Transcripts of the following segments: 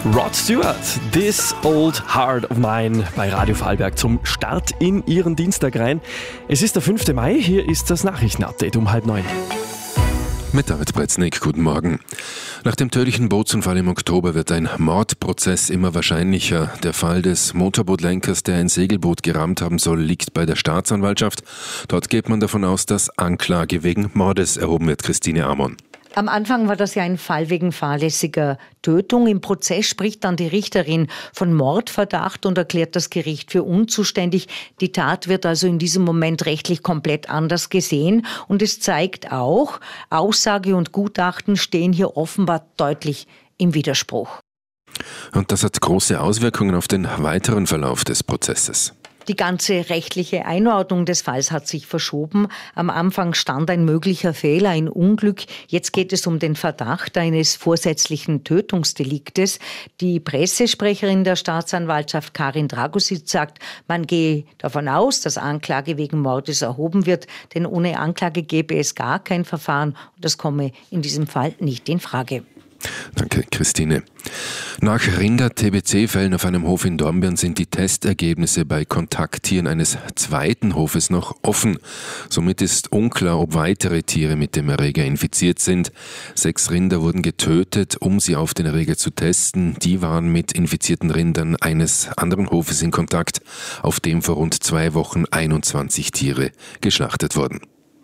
Rod Stewart, This Old Heart of Mine bei Radio Vorarlberg zum Start in Ihren Dienstag rein. Es ist der 5. Mai, hier ist das Nachrichtenupdate um 8:30. Mit David Bretznik, guten Morgen. Nach dem tödlichen Bootsunfall im Oktober wird ein Mordprozess immer wahrscheinlicher. Der Fall des Motorbootlenkers, der ein Segelboot gerammt haben soll, liegt bei der Staatsanwaltschaft. Dort geht man davon aus, dass Anklage wegen Mordes erhoben wird. Christine Amon. Am Anfang war das ja ein Fall wegen fahrlässiger Tötung. Im Prozess spricht dann die Richterin von Mordverdacht und erklärt das Gericht für unzuständig. Die Tat wird also in diesem Moment rechtlich komplett anders gesehen. Und es zeigt auch, Aussage und Gutachten stehen hier offenbar deutlich im Widerspruch. Und das hat große Auswirkungen auf den weiteren Verlauf des Prozesses. Die ganze rechtliche Einordnung des Falls hat sich verschoben. Am Anfang stand ein möglicher Fehler, ein Unglück. Jetzt geht es um den Verdacht eines vorsätzlichen Tötungsdeliktes. Die Pressesprecherin der Staatsanwaltschaft Karin Dragosits sagt, man gehe davon aus, dass Anklage wegen Mordes erhoben wird, denn ohne Anklage gäbe es gar kein Verfahren und das komme in diesem Fall nicht in Frage. Danke, Christine. Nach Rinder-TBC-Fällen auf einem Hof in Dornbirn sind die Testergebnisse bei Kontakttieren eines zweiten Hofes noch offen. Somit ist unklar, ob weitere Tiere mit dem Erreger infiziert sind. 6 Rinder wurden getötet, um sie auf den Erreger zu testen. Die waren mit infizierten Rindern eines anderen Hofes in Kontakt, auf dem vor rund 2 Wochen 21 Tiere geschlachtet wurden.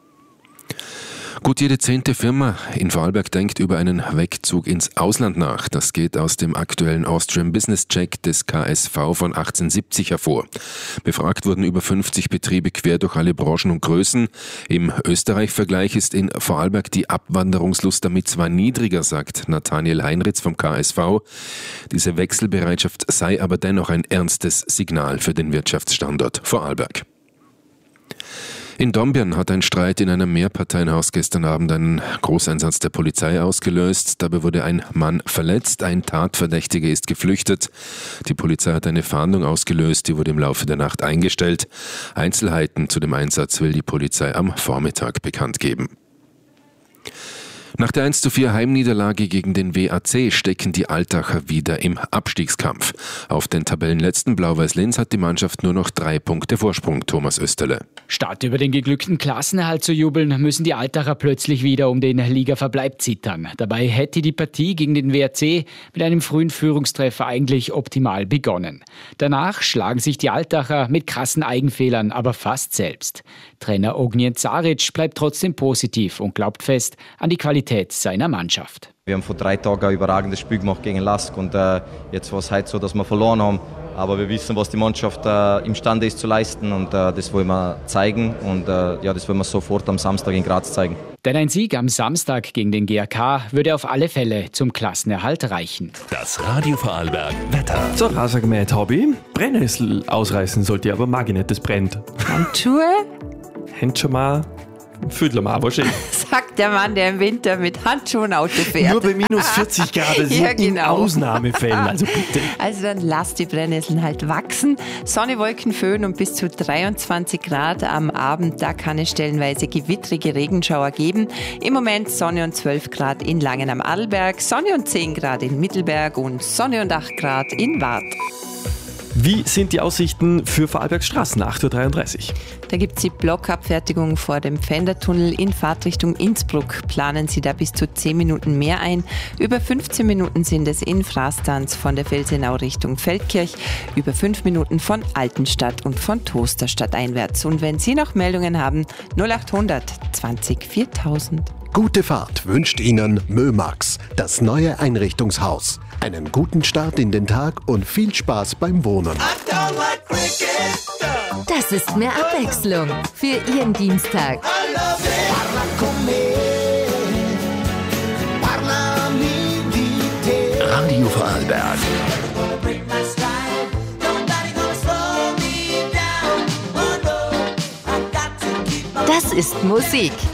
Gut jede 10. Firma in Vorarlberg denkt über einen Wegzug ins Ausland nach. Das geht aus dem aktuellen Austrian Business Check des KSV von 1870 hervor. Befragt wurden über 50 Betriebe quer durch alle Branchen und Größen. Im Österreich-Vergleich ist in Vorarlberg die Abwanderungslust damit zwar niedriger, sagt Nathaniel Heinritz vom KSV. Diese Wechselbereitschaft sei aber dennoch ein ernstes Signal für den Wirtschaftsstandort Vorarlberg. In Dornbirn hat ein Streit in einem Mehrparteienhaus gestern Abend einen Großeinsatz der Polizei ausgelöst. Dabei wurde ein Mann verletzt, ein Tatverdächtiger ist geflüchtet. Die Polizei hat eine Fahndung ausgelöst, die wurde im Laufe der Nacht eingestellt. Einzelheiten zu dem Einsatz will die Polizei am Vormittag bekannt geben. Nach der 1:4 Heimniederlage gegen den WAC stecken die Altacher wieder im Abstiegskampf. Auf den Tabellenletzten Blau-Weiß-Linz hat die Mannschaft nur noch 3 Punkte Vorsprung. Thomas Österle. Statt über den geglückten Klassenerhalt zu jubeln, müssen die Altacher plötzlich wieder um den Ligaverbleib zittern. Dabei hätte die Partie gegen den WAC mit einem frühen Führungstreffer eigentlich optimal begonnen. Danach schlagen sich die Altacher mit krassen Eigenfehlern aber fast selbst. Trainer Ognjen Zaric bleibt trotzdem positiv und glaubt fest an die Qualität seiner Mannschaft. Wir haben vor 3 Tagen ein überragendes Spiel gemacht gegen Lask und jetzt war es heute so, dass wir verloren haben. Aber wir wissen, was die Mannschaft imstande ist zu leisten und das wollen wir zeigen und das wollen wir sofort am Samstag in Graz zeigen. Denn ein Sieg am Samstag gegen den GAK würde auf alle Fälle zum Klassenerhalt reichen. Das Radio Vorarlberg Wetter. So, sag mir, Hobby. Brennnessel ausreißen sollte, aber mag ich nicht, das brennt. Handschuhe? Hängt schon mal, fühlt mal wahrscheinlich. Sagt der Mann, der im Winter mit Handschuhen Auto fährt. Nur bei minus 40 Grad, das Ja, sind in genau. Ausnahmefällen, also bitte. Also dann lasst die Brennnesseln halt wachsen. Sonne, Wolken, Föhn und bis zu 23 Grad am Abend. Da kann es stellenweise gewittrige Regenschauer geben. Im Moment Sonne und 12 Grad in Langen am Arlberg, Sonne und 10 Grad in Mittelberg und Sonne und 8 Grad in Waadt. Wie sind die Aussichten für Vorarlbergs Straßen? 8:33 Uhr. Da gibt es die Blockabfertigung vor dem Fendertunnel in Fahrtrichtung Innsbruck. Planen Sie da bis zu 10 Minuten mehr ein. Über 15 Minuten sind es in Frastanz von der Felsenau Richtung Feldkirch. Über 5 Minuten von Altenstadt und von Tosterstadt einwärts. Und wenn Sie noch Meldungen haben, 0800 20 4000. Gute Fahrt wünscht Ihnen Mömax, das neue Einrichtungshaus. Einen guten Start in den Tag und viel Spaß beim Wohnen. Das ist mehr Abwechslung für Ihren Dienstag. Radio Vorarlberg. Das ist Musik.